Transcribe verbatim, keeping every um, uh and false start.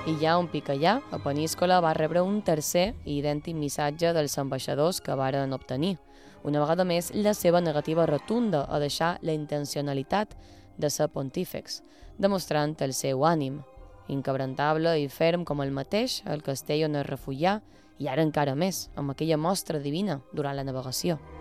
I ja un pic allà, a Peníscola va rebre un tercer i idèntic missatge dels ambaixadors que varen obtenir. Una vegada més, la seva negativa rotunda a deixar la intencionalitat de ser pontífex, demostrant el seu ànim, inquebrantable i ferm com el mateix, el castell on es refugià, i ara encara més, amb aquella mostra divina durant la navegació.